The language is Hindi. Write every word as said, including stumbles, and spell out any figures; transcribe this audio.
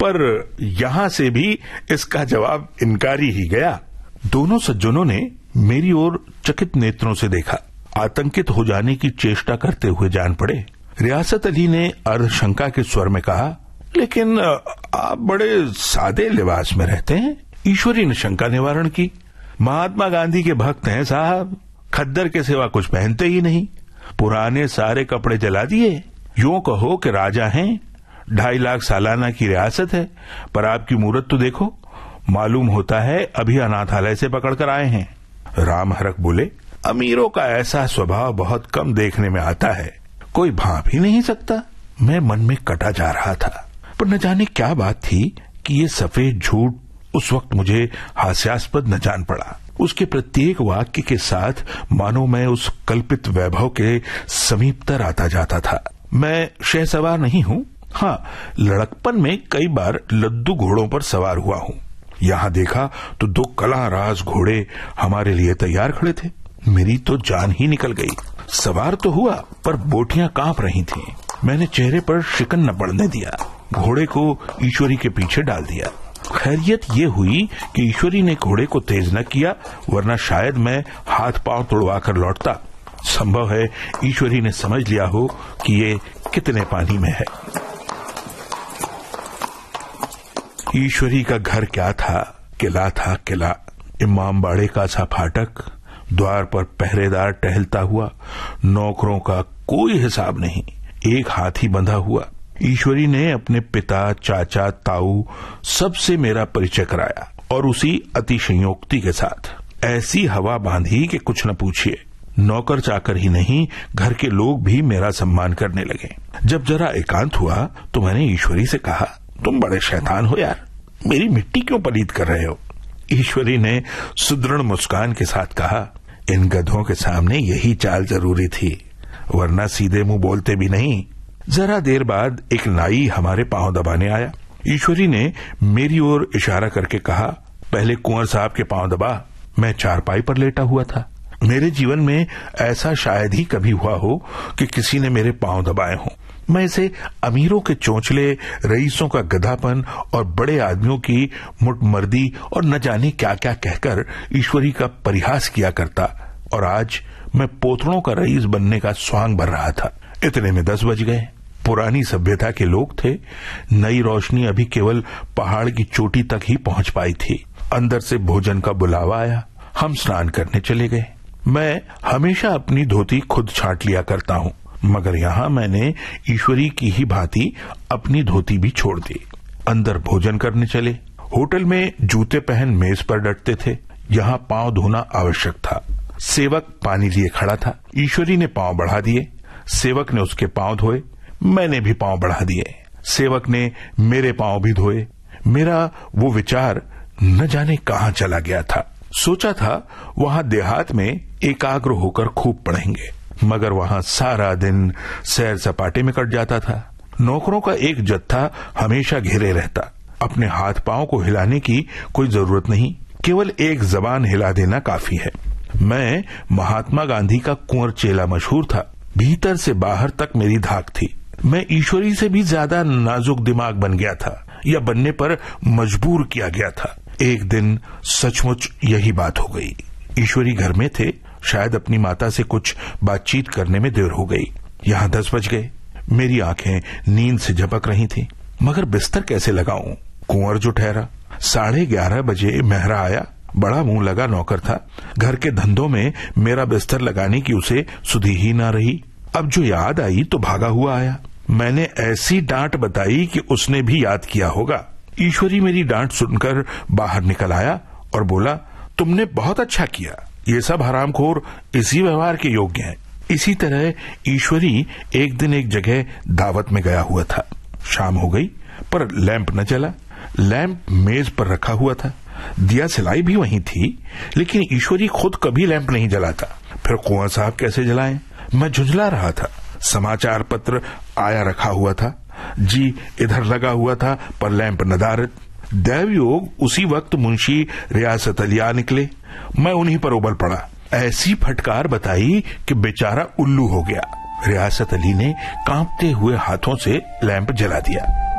पर यहां से भी इसका जवाब इनकारी ही गया। दोनों सज्जनों ने मेरी ओर चकित नेत्रों से देखा, आतंकित हो जाने की चेष्टा करते हुए जान पड़े। रियासत अली ने अर्धशंका के स्वर में कहा, लेकिन आप बड़े सादे लिबास में रहते हैं। ईश्वरी ने शंका निवारण की, महात्मा गांधी के भक्त हैं साहब, खद्दर के सिवा कुछ पहनते ही नहीं, पुराने सारे कपड़े जला दिए। यूं कहो कि राजा हैं, ढाई लाख सालाना की रियासत है, पर आपकी मूरत तो देखो, मालूम होता है अभी अनाथालय से पकड़कर आए हैं। राम हरक बोले, अमीरों का ऐसा स्वभाव बहुत कम देखने में आता है, कोई भांप ही नहीं सकता। मैं मन में कटा जा रहा था, पर न जाने क्या बात थी कि ये सफेद झूठ उस वक्त मुझे हास्यास्पद न जान पड़ा। उसके प्रत्येक वाक्य के साथ मानो मैं उस कल्पित वैभव के समीपतर आता जाता था। मैं शहसवार नहीं हूँ, हाँ लड़कपन में कई बार लद्दू घोड़ों पर सवार हुआ हूँ। यहाँ देखा तो दो कलांराज घोड़े हमारे लिए तैयार खड़े थे। मेरी तो जान ही निकल गई। सवार तो हुआ, पर बोटियां कांप रही थीं। मैंने चेहरे पर शिकन न पड़ने दिया, घोड़े को ईश्वरी के पीछे डाल दिया। खैरियत ये हुई कि ईश्वरी ने घोड़े को तेज न किया, वरना शायद मैं हाथ पांव तोड़वा कर लौटता। संभव है ईश्वरी ने समझ लिया हो कि ये कितने पानी में है। ईश्वरी का घर क्या था, किला था किला। इमाम बाड़े का सा फाटक, द्वार पर पहरेदार टहलता हुआ, नौकरों का कोई हिसाब नहीं, एक हाथी बंधा हुआ। ईश्वरी ने अपने पिता, चाचा, ताऊ सबसे मेरा परिचय कराया, और उसी अतिशयोक्ति के साथ ऐसी हवा बांधी कि कुछ न पूछिए। नौकर चाकर ही नहीं, घर के लोग भी मेरा सम्मान करने लगे। जब जरा एकांत हुआ तो मैंने ईश्वरी से कहा, तुम बड़े शैतान हो यार, मेरी मिट्टी क्यों पलीत कर रहे हो? ईश्वरी ने सुदृढ़ मुस्कान के साथ कहा, इन गधों के सामने यही चाल जरूरी थी, वरना सीधे मुंह बोलते भी नहीं। जरा देर बाद एक नाई हमारे पांव दबाने आया। ईश्वरी ने मेरी ओर इशारा करके कहा, पहले कुंवर साहब के पांव दबा। मैं चारपाई पर लेटा हुआ था। मेरे जीवन में ऐसा शायद ही कभी हुआ हो कि किसी ने मेरे पांव दबाए हों। मैं इसे अमीरों के चोंचले, रईसों का गधापन और बड़े आदमियों की मुटमर्दी और न जाने क्या क्या कहकर ईश्वरी का परिहास किया करता, और आज मैं पोतड़ों का रईस बनने का स्वांग भर रहा था। इतने में दस बज गए। पुरानी सभ्यता के लोग थे। नई रोशनी अभी केवल पहाड़ की चोटी तक ही पहुंच पाई थी। अंदर से भोजन का बुलावा आया। हम स्नान करने चले गए। मैं हमेशा अपनी धोती खुद छांट लिया करता हूँ, मगर यहाँ मैंने ईश्वरी की ही भांति अपनी धोती भी छोड़ दी। अंदर भोजन करने चले। होटल में जूते पहन मेज पर डटते थे, यहाँ पांव धोना आवश्यक था। सेवक पानी लिए खड़ा था। ईश्वरी ने पांव बढ़ा दिए। सेवक ने उसके पांव धोए। मैंने भी पांव बढ़ा दिए। सेवक ने मेरे पांव भी धोए। मेरा वो विचार न जाने कहाँ चला गया था। सोचा था वहां देहात में एकाग्र होकर खूब पढ़ेंगे, मगर वहां सारा दिन सैर सपाटे में कट जाता था। नौकरों का एक जत्था हमेशा घेरे रहता। अपने हाथ पांव को हिलाने की कोई जरूरत नहीं, केवल एक जबान हिला देना काफी है। मैं महात्मा गांधी का कुंवर चेला मशहूर था। भीतर से बाहर तक मेरी धाक थी। मैं ईश्वरी से भी ज्यादा नाजुक दिमाग बन गया था, या बनने पर मजबूर किया गया था। एक दिन सचमुच यही बात हो गई। ईश्वरी घर में थे। शायद अपनी माता से कुछ बातचीत करने में देर हो गई। यहाँ दस बज गए। मेरी आंखें नींद से झपक रही थी, मगर बिस्तर कैसे लगाऊं? कुंवर जो ठहरा। साढ़े ग्यारह बजे मेहरा आया। बड़ा मुंह लगा नौकर था। घर के धंधों में मेरा बिस्तर लगाने की उसे सुधि ही ना रही। अब जो याद आई तो भागा हुआ आया। मैंने ऐसी डांट बताई कि उसने भी याद किया होगा। ईश्वरी मेरी डांट सुनकर बाहर निकल आया और बोला, तुमने बहुत अच्छा किया। ये सब हरामखोर इसी व्यवहार के योग्य हैं। इसी तरह ईश्वरी एक दिन एक जगह दावत में गया हुआ था। शाम हो गई, पर लैंप न जला। लैंप मेज पर रखा हुआ था। दिया सिलाई भी वहीं थी, लेकिन ईश्वरी खुद कभी लैंप नहीं जलाता। फिर कुंवर साहब कैसे जलाएं? मैं झुंझला रहा था। समाचार पत्र आया रखा हुआ था। जी इधर लगा हुआ था, पर लैंप नदारद। दैवयोग उसी वक्त मुंशी रियासत अली आ निकले। मैं उन्हीं पर उबल पड़ा। ऐसी फटकार बताई कि बेचारा उल्लू हो गया। रियासत अली ने कांपते हुए हाथों से लैंप जला दिया।